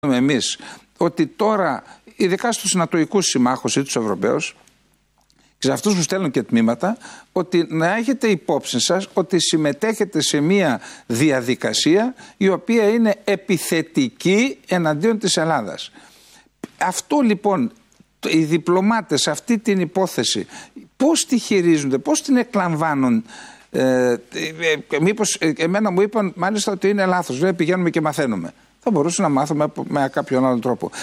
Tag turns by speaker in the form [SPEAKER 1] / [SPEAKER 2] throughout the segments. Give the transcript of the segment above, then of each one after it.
[SPEAKER 1] εμείς ότι τώρα, ειδικά στους νατοικούς συμμάχους ή τους Ευρωπαίους, και σε αυτούς που στέλνουν και τμήματα, ότι να έχετε υπόψη σας ότι συμμετέχετε σε μια διαδικασία η οποία είναι επιθετική εναντίον της Ελλάδας. Αυτό λοιπόν, οι διπλωμάτες αυτή την υπόθεση πώς τη χειρίζονται, πώς την εκλαμβάνουν? Μήπως εμένα μου είπαν μάλιστα ότι είναι λάθος, βέβαια πηγαίνουμε και μαθαίνουμε. Θα μπορούσαμε να μάθουμε με κάποιον άλλον τρόπο.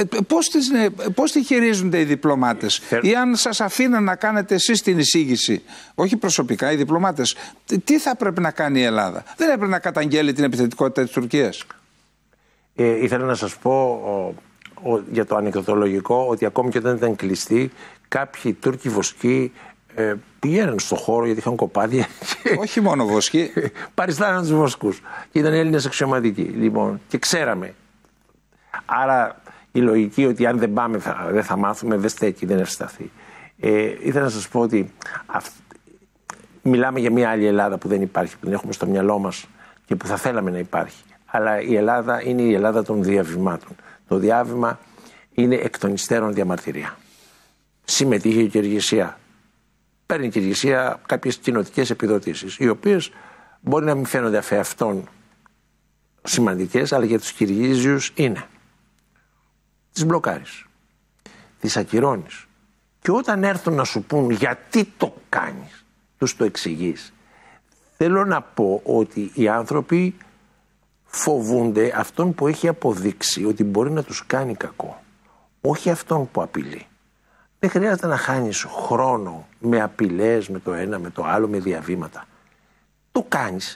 [SPEAKER 1] Πώς τη χειρίζονται οι διπλωμάτες? Ή αν σας αφήναν να κάνετε εσείς την εισήγηση, όχι προσωπικά, οι διπλωμάτες, τι θα πρέπει να κάνει η Ελλάδα? Δεν έπρεπε να καταγγέλει την επιθετικότητα της Τουρκίας?
[SPEAKER 2] Ήθελα να σας πω για το ανεκδοτολογικό ότι ακόμη και όταν ήταν κλειστή, κάποιοι Τούρκοι βοσκοί πηγαίναν στο χώρο γιατί είχαν κοπάδια.
[SPEAKER 1] Όχι μόνο βοσκοί.
[SPEAKER 2] Παριστάναν τους βοσκούς. Και ήταν Έλληνες αξιωματικοί. Λοιπόν, και ξέραμε. Άρα η λογική ότι αν δεν πάμε δεν θα μάθουμε δεν στέκει, δεν ευσταθεί. Ήθελα να σας πω ότι μιλάμε για μια άλλη Ελλάδα που δεν υπάρχει, που την έχουμε στο μυαλό μας και που θα θέλαμε να υπάρχει. Αλλά η Ελλάδα είναι η Ελλάδα των διαβημάτων. Το διάβημα είναι εκ των υστέρων διαμαρτυρία. Συμμετείχε η Κυργισία. Παίρνει η Κυργισία κάποιες κοινοτικές επιδοτήσεις, οι οποίες μπορεί να μην φαίνονται αφ' αυτών σημαντικές, αλλά για τους Κυργίζιους είναι. Τις μπλοκάρεις, τις ακυρώνεις. Και όταν έρθουν να σου πούν γιατί το κάνεις, τους το εξηγείς. Θέλω να πω ότι οι άνθρωποι φοβούνται αυτόν που έχει αποδείξει ότι μπορεί να τους κάνει κακό, όχι αυτόν που απειλεί. Δεν χρειάζεται να χάνεις χρόνο με απειλές, με το ένα, με το άλλο, με διαβήματα. Το κάνεις.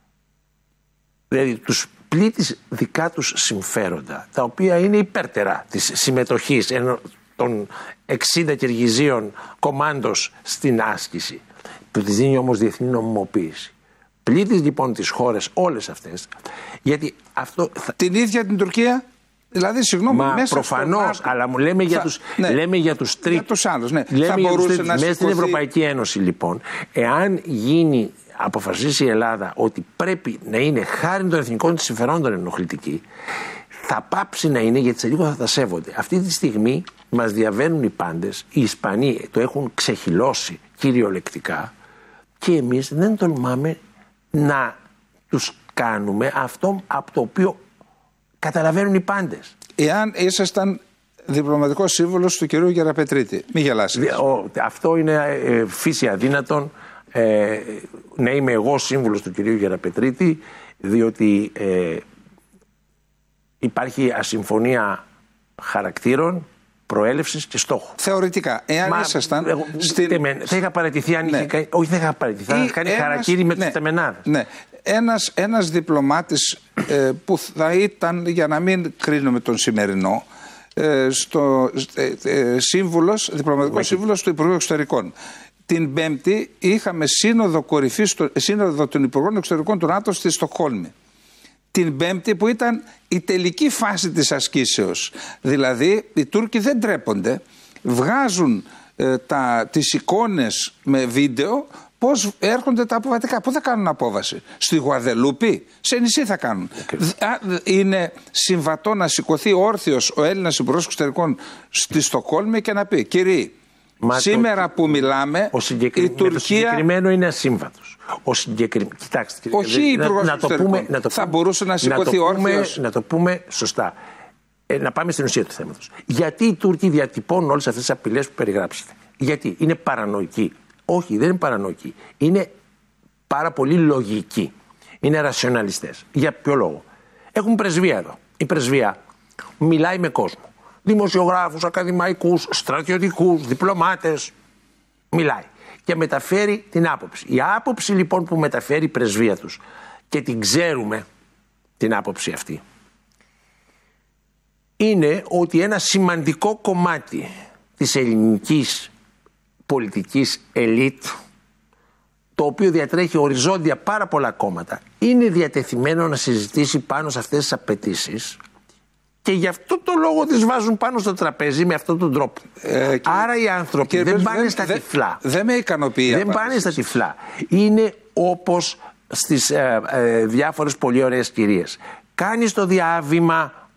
[SPEAKER 2] Δηλαδή τους πλήττεις δικά τους συμφέροντα, τα οποία είναι υπέρτερα της συμμετοχής των 60 Κυργιζίων κομμάντος στην άσκηση, που της δίνει όμως διεθνή νομιμοποίηση. Πλήττεις λοιπόν τις χώρες όλες αυτές, γιατί αυτό...
[SPEAKER 1] Την ίδια την Τουρκία? Δηλαδή, συγγνώμη, μέσα
[SPEAKER 2] προφανώς, αλλά μου λέμε για τους τρίτους.
[SPEAKER 1] Για τους άλλους, ναι.
[SPEAKER 2] Λέμε
[SPEAKER 1] θα
[SPEAKER 2] για
[SPEAKER 1] μπορούσε
[SPEAKER 2] τους
[SPEAKER 1] να
[SPEAKER 2] μέσα στην Ευρωπαϊκή Ένωση, λοιπόν, εάν αποφασίσει η Ελλάδα ότι πρέπει να είναι χάρη των εθνικών της συμφερόντων ενοχλητική, θα πάψει να είναι, γιατί σε λίγο θα τα σέβονται. Αυτή τη στιγμή μας διαβαίνουν οι πάντες, οι Ισπανοί το έχουν ξεχυλώσει κυριολεκτικά και εμείς δεν τολμάμε να τους κάνουμε αυτό από το οποίο καταλαβαίνουν οι πάντες.
[SPEAKER 1] Εάν ήσασταν διπλωματικός σύμβουλος του κυρίου Γεραπετρίτη, μη γελάσετε.
[SPEAKER 2] Αυτό είναι φύση αδύνατον να είμαι εγώ σύμβουλος του κυρίου Γεραπετρίτη, διότι υπάρχει ασυμφωνία χαρακτήρων, προέλευσης και στόχου.
[SPEAKER 1] Θεωρητικά, εάν ήσασταν...
[SPEAKER 2] Θα είχα παραιτηθεί αν είχε... Όχι, δεν είχα παραιτηθεί, θα είχα κάνει χαρακτήρι με τους τεμενάδες.
[SPEAKER 1] Ναι. Ένας διπλωμάτης που θα ήταν, για να μην κρίνουμε τον σημερινό, διπλωματικός σύμβουλος του Υπουργείου Εξωτερικών. Την Πέμπτη είχαμε σύνοδο των Υπουργών Εξωτερικών του ΝΑΤΟ στη Στοκχόλμη. Την Πέμπτη που ήταν η τελική φάση της ασκήσεως. Δηλαδή οι Τούρκοι δεν τρέπονται, βγάζουν τις εικόνες με βίντεο πώς έρχονται τα αποβατικά. Πού θα κάνουν απόβαση? Στη Γουαδελούπη? Σε νησί θα κάνουν. Είναι συμβατό να σηκωθεί όρθιος ο Έλληνας Υπουργός Εξωτερικών στη Στοκχόλμη και να πει: κύριοι, σήμερα που μιλάμε, η Τουρκία...
[SPEAKER 2] Το συγκεκριμένο είναι ασύμβατος. Κοιτάξτε,
[SPEAKER 1] όχι η Υπουργός Εξωτερικών. Θα μπορούσε να σηκωθεί όρθιος.
[SPEAKER 2] Να το πούμε σωστά. Να πάμε στην ουσία του θέματος. Γιατί οι Τούρκοι διατυπώνουν όλες αυτές τις απειλές που περιγράψετε? Γιατί είναι παρανοϊκοί? Όχι, δεν είναι παρανοϊκοί. Είναι πάρα πολύ λογικοί. Είναι ρασιοναλιστές. Για ποιο λόγο? Έχουν πρεσβεία εδώ. Η πρεσβεία μιλάει με κόσμο. Δημοσιογράφους, ακαδημαϊκούς, στρατιωτικούς, διπλωμάτες. Μιλάει και μεταφέρει την άποψη. Η άποψη λοιπόν που μεταφέρει η πρεσβεία τους, και την ξέρουμε την άποψη αυτή, είναι ότι ένα σημαντικό κομμάτι της ελληνικής πολιτικής ελίτ, το οποίο διατρέχει οριζόντια πάρα πολλά κόμματα, είναι διατεθειμένο να συζητήσει πάνω σε αυτές τις απαιτήσεις και γι' αυτό το λόγο τις βάζουν πάνω στο τραπέζι με αυτόν τον τρόπο. Άρα οι άνθρωποι δεν πάνε στα τυφλά.
[SPEAKER 1] Δεν με ικανοποιεί.
[SPEAKER 2] Δεν πάνε στα τυφλά. Είναι όπως στις διάφορες πολύ ωραίες κυρίες. Κάνεις το διάβημα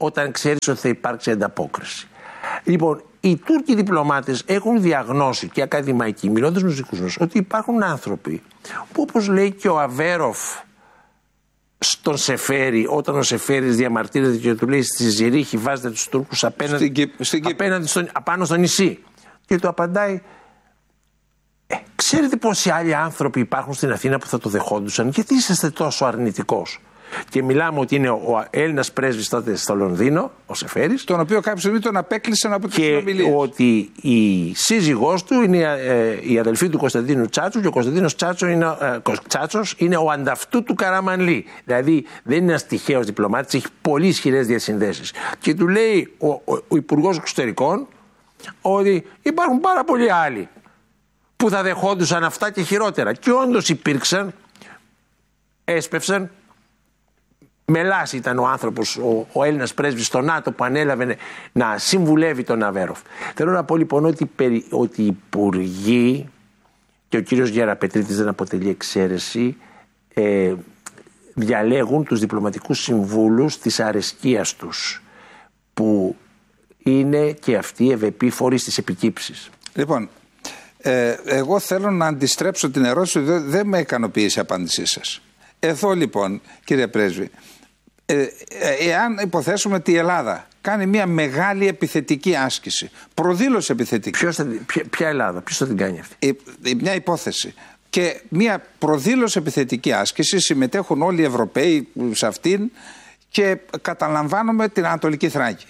[SPEAKER 2] όταν ξέρεις ότι θα υπάρξει ανταπόκριση. Λοιπόν, οι Τούρκοι διπλωμάτες έχουν διαγνώσει και ακαδημαϊκοί, μιλώντας με τους δικούς μας, ότι υπάρχουν άνθρωποι που, όπως λέει και ο Αβέροφ στον Σεφέρη, όταν ο Σεφέρης διαμαρτύρεται και του λέει στη Ζηρίχη βάζετε τους Τούρκους απάνω στο νησί, και του απαντάει, ξέρετε πόσοι άλλοι άνθρωποι υπάρχουν στην Αθήνα που θα το δεχόντουσαν, γιατί είσαστε τόσο αρνητικός? Και μιλάμε ότι είναι ο Έλληνας πρέσβης τότε στο Λονδίνο, ο Σεφέρης,
[SPEAKER 1] τον οποίο κάποια στιγμή τον απέκλεισαν από τις συνομιλίες.
[SPEAKER 2] Και ότι η σύζυγός του είναι η αδελφή του Κωνσταντίνου Τσάτσου, και ο Κωνσταντίνος Τσάτσος είναι ο ανταυτού του Καραμανλή. Δηλαδή δεν είναι ένας τυχαίος διπλωμάτης, έχει πολύ ισχυρές διασυνδέσεις. Και του λέει ο Υπουργός Εξωτερικών ότι υπάρχουν πάρα πολλοί άλλοι που θα δεχόντουσαν αυτά και χειρότερα. Και όντως υπήρξαν, έσπευσαν. Μελάς ήταν ο άνθρωπος, ο Έλληνας πρέσβης στο ΝΑΤΟ, που ανέλαβε να συμβουλεύει τον Αβέροφ. Θέλω να πω λοιπόν ότι οι υπουργοί, και ο κύριος Γεραπετρίτης δεν αποτελεί εξαίρεση, διαλέγουν τους διπλωματικούς συμβούλους της αρεσκίας τους, που είναι και αυτοί ευεπίφοροι στις επικύψεις.
[SPEAKER 1] Λοιπόν, εγώ θέλω να αντιστρέψω την ερώτηση, δεν με ικανοποίησε η απάντησή σας. Εδώ λοιπόν, κύριε πρέσβη, εάν υποθέσουμε ότι η Ελλάδα κάνει μια μεγάλη επιθετική άσκηση, προδήλωση επιθετική.
[SPEAKER 2] Ποια Ελλάδα, ποιος θα την κάνει αυτή?
[SPEAKER 1] Μια υπόθεση. Και μια προδήλωση επιθετική άσκηση, συμμετέχουν όλοι οι Ευρωπαίοι σε αυτήν και καταλαμβάνουμε την Ανατολική Θράκη.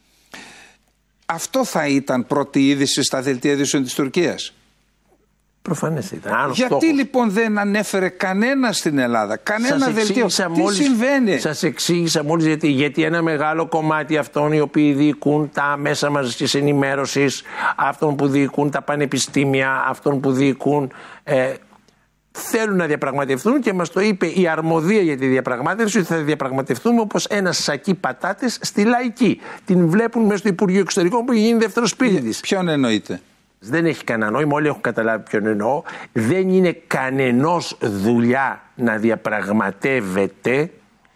[SPEAKER 1] Αυτό θα ήταν πρώτη είδηση στα δελτία ειδήσεων της Τουρκίας?
[SPEAKER 2] Προφανές ήταν.
[SPEAKER 1] Γιατί λοιπόν δεν ανέφερε κανένα στην Ελλάδα, κανένα δελτίο? Τι συμβαίνει?
[SPEAKER 2] Σας εξήγησα μόλις γιατί ένα μεγάλο κομμάτι αυτών οι οποίοι διοικούν τα μέσα μαζικής ενημέρωσης, αυτών που διοικούν τα πανεπιστήμια, αυτών που διοικούν, θέλουν να διαπραγματευτούν, και μας το είπε η αρμοδία για τη διαπραγμάτευση ότι θα διαπραγματευτούμε όπως ένα σακί πατάτες στη Λαϊκή. Την βλέπουν μέσα στο Υπουργείο Εξωτερικών που έχει γίνει δεύτερο σπίτι της.
[SPEAKER 1] Ποιον εννοείται?
[SPEAKER 2] Δεν έχει κανένα νόημα, όλοι έχουν καταλάβει ποιον εννοώ. Δεν είναι κανενός δουλειά να διαπραγματεύεται,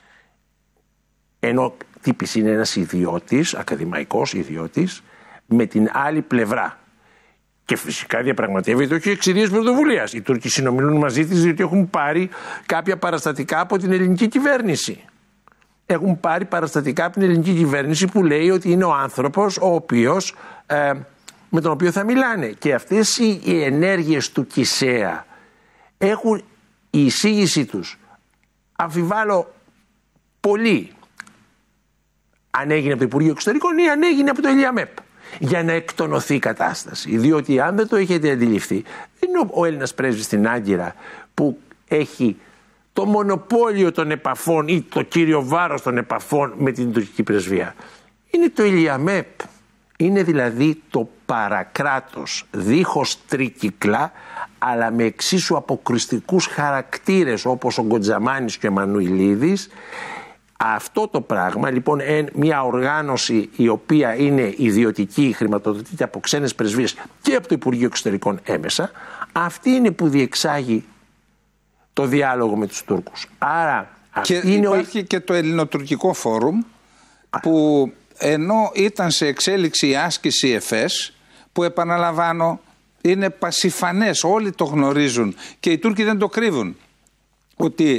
[SPEAKER 2] ενώ τύπης είναι ένας ιδιώτης, ακαδημαϊκός ιδιώτης, με την άλλη πλευρά. Και φυσικά διαπραγματεύεται όχι εξαιτίας πρωτοβουλίας. Οι Τούρκοι συνομιλούν μαζί της διότι έχουν πάρει κάποια παραστατικά από την ελληνική κυβέρνηση. Έχουν πάρει παραστατικά από την ελληνική κυβέρνηση που λέει ότι είναι ο άνθρωπος ο οποίος, με τον οποίο θα μιλάνε. Και αυτές οι ενέργειες του Κισέα έχουν, η εισήγησή τους, αμφιβάλλω πολύ αν έγινε από το Υπουργείο Εξωτερικών ή αν έγινε από το ΕΛΙΑΜΕΠ, για να εκτονωθεί η κατάσταση. Διότι αν δεν το έχετε αντιληφθεί, δεν είναι ο Έλληνας πρέσβης στην Άγκυρα που έχει το μονοπόλιο των επαφών ή το κύριο βάρος των επαφών με την τουρκική πρεσβεία. Είναι το ΕΛΙΑΜΕΠ. Είναι δηλαδή το παρακράτος, δίχως τρίκυκλα, αλλά με εξίσου αποκριστικούς χαρακτήρες όπως ο Γκοτζαμάνης και ο Εμμανουηλίδης. Αυτό το πράγμα, λοιπόν, μια οργάνωση η οποία είναι ιδιωτική, χρηματοδοτείται από ξένες πρεσβείες και από το Υπουργείο Εξωτερικών έμεσα, αυτή είναι που διεξάγει το διάλογο με τους Τούρκους. Άρα,
[SPEAKER 1] και υπάρχει και το Ελληνοτουρκικό Φόρουμ που, ενώ ήταν σε εξέλιξη η άσκηση ΕΦΕΣ, που επαναλαμβάνω είναι πασιφανές, όλοι το γνωρίζουν και οι Τούρκοι δεν το κρύβουν, ότι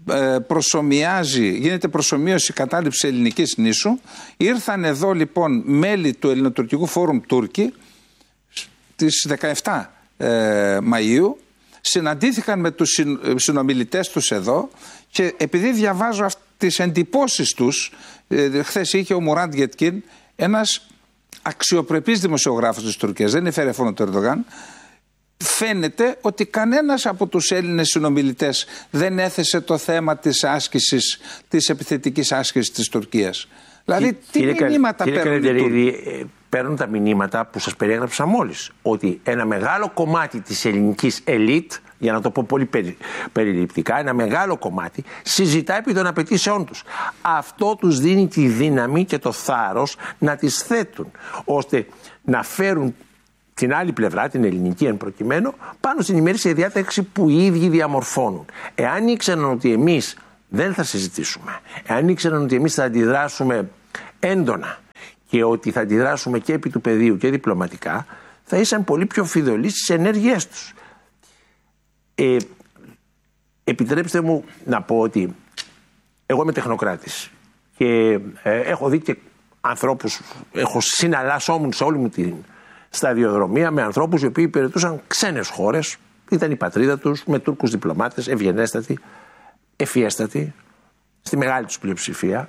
[SPEAKER 1] γίνεται προσομοίωση κατάληψη ελληνικής νήσου. Ήρθαν εδώ λοιπόν μέλη του Ελληνοτουρκικού Φόρουμ Τούρκοι στις 17 Μαΐου, συναντήθηκαν με τους συνομιλητές τους εδώ, και επειδή διαβάζω τις εντυπώσεις τους, χθες είχε ο Μουράντ Γετκίν, ένας αξιοπρεπής δημοσιογράφος της Τουρκίας, δεν είναι φέρεφωνο του Ερντογάν, φαίνεται ότι κανένας από τους Έλληνες συνομιλητές δεν έθεσε το θέμα της άσκησης, της επιθετικής άσκησης της Τουρκίας. Δηλαδή τι μηνύματα παίρνουν οι Τούρκοι?
[SPEAKER 2] Παίρνουν τα μηνύματα που σας περιέγραψα μόλις, ότι ένα μεγάλο κομμάτι της ελληνικής ελίτ, για να το πω πολύ περιληπτικά, ένα μεγάλο κομμάτι συζητά επί των απαιτήσεών τους. Αυτό τους δίνει τη δύναμη και το θάρρος να τις θέτουν, ώστε να φέρουν την άλλη πλευρά, την ελληνική εν προκειμένου, πάνω στην ημερήσια διάταξη που οι ίδιοι διαμορφώνουν. Εάν ήξεραν ότι εμείς δεν θα συζητήσουμε, εάν ήξεραν ότι εμείς θα αντιδράσουμε έντονα και ότι θα αντιδράσουμε και επί του πεδίου και διπλωματικά, θα ήσαν πολύ πιο φιδωλοί στις ενέργειές τους. Επιτρέψτε μου να πω ότι εγώ είμαι τεχνοκράτης και έχω δει και ανθρώπους, συναλλάσσόμουν σε όλη μου την σταδιοδρομία με ανθρώπους οι οποίοι υπηρετούσαν ξένες χώρες, ήταν η πατρίδα τους, με Τούρκους διπλωμάτες, ευγενέστατοι, ευφιέστατοι, στη μεγάλη τους πλειοψηφία.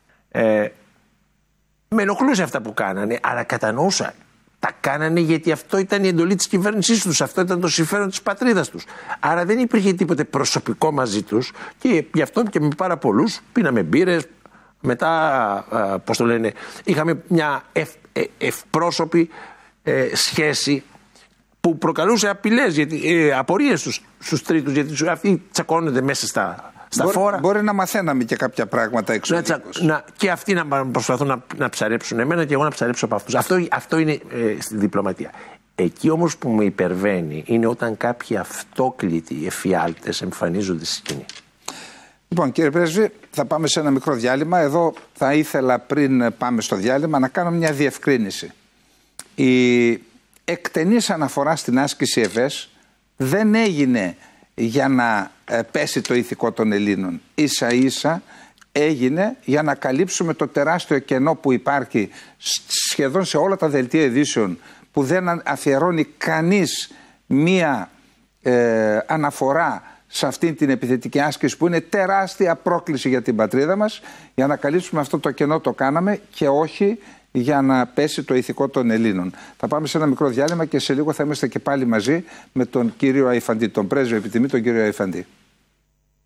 [SPEAKER 2] Με ενοχλούσε αυτά που κάνανε, αλλά κατανοούσα. Τα κάνανε γιατί αυτό ήταν η εντολή της κυβέρνησής τους, αυτό ήταν το συμφέρον της πατρίδας τους. Άρα δεν υπήρχε τίποτε προσωπικό μαζί τους και γι' αυτό και με πάρα πολλούς πίναμε μπύρες, μετά, πώς το λένε, είχαμε μια ευπρόσωπη σχέση που προκαλούσε απειλές, απορίες στους τρίτους, γιατί αυτοί τσακώνονται μέσα στα φόρα.
[SPEAKER 1] Μπορεί να μαθαίναμε και κάποια πράγματα εξωτερικώς.
[SPEAKER 2] Και αυτοί να προσπαθούν να ψαρέψουν εμένα και εγώ να ψαρέψω από αυτούς. Αυτό είναι στη διπλωματία. Εκεί όμως που με υπερβαίνει είναι όταν κάποιοι αυτόκλητοι εφιάλτες εμφανίζονται στη σκηνή.
[SPEAKER 1] Λοιπόν, κύριε Πρέσβη, θα πάμε σε ένα μικρό διάλειμμα. Εδώ θα ήθελα πριν πάμε στο διάλειμμα να κάνω μια διευκρίνηση. Η εκτενής αναφορά στην άσκηση ΕΒΕΣ δεν έγινε για να πέσει το ηθικό των Ελλήνων. Ίσα ίσα έγινε για να καλύψουμε το τεράστιο κενό που υπάρχει σχεδόν σε όλα τα δελτία ειδήσεων, που δεν αφιερώνει κανείς μία αναφορά σε αυτή την επιθετική άσκηση που είναι τεράστια πρόκληση για την πατρίδα μας. Για να καλύψουμε αυτό το κενό το κάναμε και όχι για να πέσει το ηθικό των Ελλήνων. Θα πάμε σε ένα μικρό διάλειμμα και σε λίγο θα είμαστε και πάλι μαζί με τον κύριο Αϊφαντή, τον πρέσβη επιτιμή, τον κύριο Αϊφαντή.